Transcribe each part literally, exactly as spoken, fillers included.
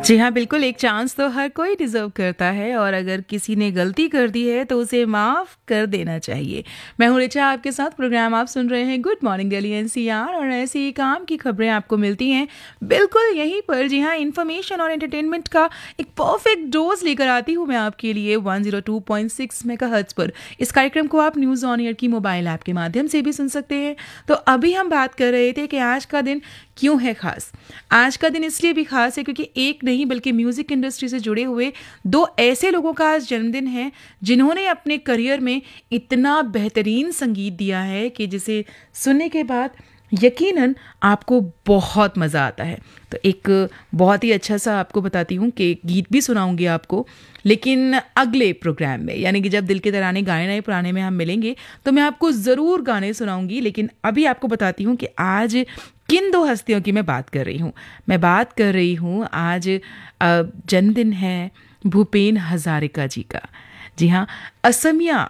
जी हाँ, बिल्कुल एक चांस तो हर कोई डिज़र्व करता है और अगर किसी ने गलती कर दी है तो उसे माफ़ कर देना चाहिए। मैं हूँ ऋचा आपके साथ, प्रोग्राम आप सुन रहे हैं गुड मॉर्निंग दिल्ली एनसीआर और ऐसी ही काम की खबरें आपको मिलती हैं बिल्कुल यहीं पर। जी हाँ, इन्फॉर्मेशन और एंटरटेनमेंट का एक परफेक्ट डोज लेकर आती हूँ मैं आपके लिए one zero two point six megahertz पर। इस कार्यक्रम को आप न्यूज़ ऑन एयर की मोबाइल ऐप के माध्यम से भी सुन सकते हैं। तो अभी हम बात कर रहे थे कि आज का दिन क्यों है खास। आज का दिन इसलिए भी खास है क्योंकि एक नहीं बल्कि म्यूजिक इंडस्ट्री से जुड़े हुए दो ऐसे लोगों का आज जन्मदिन है जिन्होंने अपने करियर में इतना बेहतरीन संगीत दिया है कि जिसे सुनने के बाद यकीनन आपको बहुत मज़ा आता है। तो एक बहुत ही अच्छा सा आपको बताती हूँ कि गीत भी सुनाऊंगी आपको, लेकिन अगले प्रोग्राम में, यानी कि जब दिल के तराने गाए नए पुराने में हम मिलेंगे तो मैं आपको ज़रूर गाने सुनाऊंगी। लेकिन अभी आपको बताती हूँ कि आज किन दो हस्तियों की मैं बात कर रही हूँ। मैं बात कर रही हूँ आज जन्मदिन है भूपेन हजारिका जी का। जी हाँ, असमिया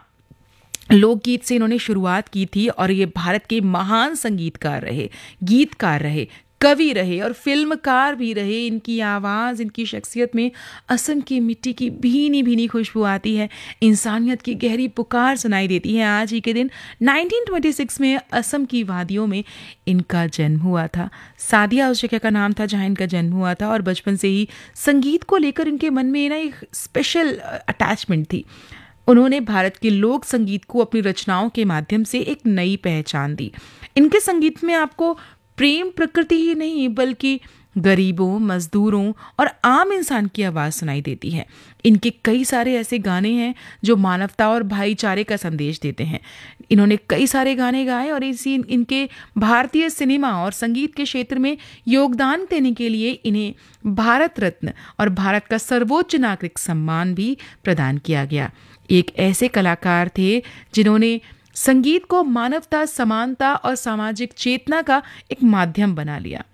लोकगीत से इन्होंने शुरुआत की थी और ये भारत के महान संगीतकार रहे, गीतकार रहे, कवि रहे और फिल्मकार भी रहे। इनकी आवाज़, इनकी शख्सियत में असम की मिट्टी की भीनी भीनी खुशबू आती है, इंसानियत की गहरी पुकार सुनाई देती है। आज ही के दिन नाइनटीन ट्वेंटी सिक्स में असम की वादियों में इनका जन्म हुआ था। सादिया उस जगह का नाम था जहाँ इनका जन्म हुआ था और बचपन से ही संगीत को लेकर इनके मन में ना एक स्पेशल अटैचमेंट थी। उन्होंने भारत के लोक संगीत को अपनी रचनाओं के माध्यम से एक नई पहचान दी। इनके संगीत में आपको प्रेम प्रकृति ही नहीं बल्कि गरीबों, मजदूरों और आम इंसान की आवाज़ सुनाई देती है। इनके कई सारे ऐसे गाने हैं जो मानवता और भाईचारे का संदेश देते हैं। इन्होंने कई सारे गाने गाए और इसी इनके भारतीय सिनेमा और संगीत के क्षेत्र में योगदान देने के लिए इन्हें भारत रत्न और भारत का सर्वोच्च नागरिक सम्मान भी प्रदान किया गया। एक ऐसे कलाकार थे जिन्होंने संगीत को मानवता, समानता और सामाजिक चेतना का एक माध्यम बना लिया।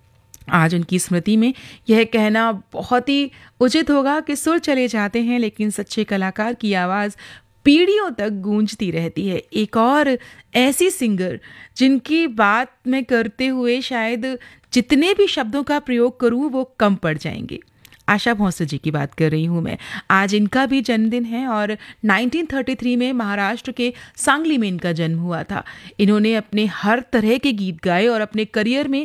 आज उनकी स्मृति में यह कहना बहुत ही उचित होगा कि सुर चले जाते हैं लेकिन सच्चे कलाकार की आवाज़ पीढ़ियों तक गूंजती रहती है। एक और ऐसी सिंगर जिनकी बात मैं करते हुए शायद जितने भी शब्दों का प्रयोग करूं वो कम पड़ जाएंगे। आशा भोसले जी की बात कर रही हूँ मैं। आज इनका भी जन्मदिन है और नाइनटीन थर्टी थ्री में महाराष्ट्र के सांगली में इनका जन्म हुआ था। इन्होंने अपने हर तरह के गीत गाए और अपने करियर में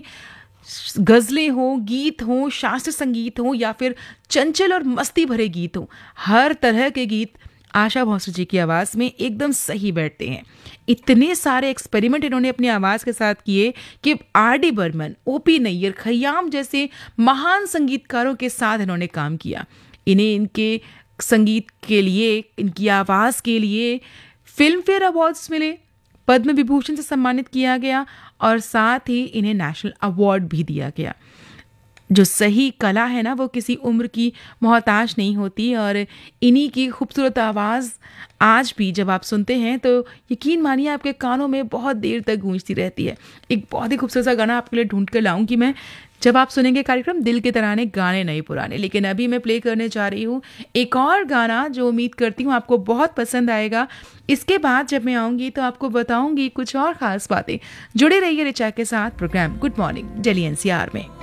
गज़लें हों, गीत हों, शास्त्रीय संगीत हों या फिर चंचल और मस्ती भरे गीत हों, हर तरह के गीत आशा भोसले जी की आवाज़ में एकदम सही बैठते हैं। इतने सारे एक्सपेरिमेंट इन्होंने अपनी आवाज़ के साथ किए कि R D Burman, O P Nayyar, Khayyam जैसे महान संगीतकारों के साथ इन्होंने काम किया। इन्हें इनके संगीत के लिए, इनकी आवाज़ के लिए फिल्म फेयर अवार्ड्स मिले, पद्म विभूषण से सम्मानित किया गया और साथ ही इन्हें नेशनल अवार्ड भी दिया गया। जो सही कला है ना वो किसी उम्र की मोहताज नहीं होती और इन्हीं की खूबसूरत आवाज़ आज भी जब आप सुनते हैं तो यकीन मानिए आपके कानों में बहुत देर तक गूंजती रहती है। एक बहुत ही खूबसूरत सा गाना आपके लिए ढूंढ कर लाऊंगी मैं जब आप सुनेंगे कार्यक्रम दिल के तराने गाने नए पुराने। लेकिन अभी मैं प्ले करने जा रही हूँ एक और गाना जो उम्मीद करती हूँ आपको बहुत पसंद आएगा। इसके बाद जब मैं आऊँगी तो आपको बताऊँगी कुछ और ख़ास बातें। जुड़े रहिए ऋचा के साथ programme good morning Delhi NCR में।